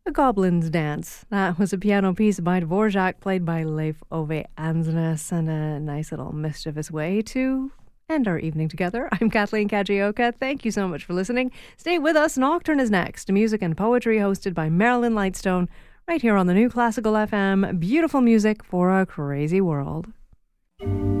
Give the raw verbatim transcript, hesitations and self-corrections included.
A Goblin's Dance. That was a piano piece by Dvorak, played by Leif Ove Ansnes, and a nice little mischievous way to end our evening together. I'm Kathleen Kajioka. Thank you so much for listening. Stay with us. Nocturne is next. Music and poetry hosted by Marilyn Lightstone, right here on the New Classical F M. Beautiful music for a crazy world.